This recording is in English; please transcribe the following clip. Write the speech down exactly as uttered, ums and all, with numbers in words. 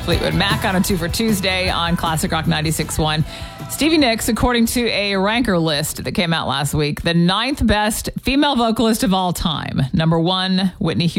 Fleetwood Mac on a two for Tuesday on Classic Rock ninety-six point one. Stevie Nicks, according to a ranker list that came out last week, the ninth best female vocalist of all time. Number one, Whitney Houston.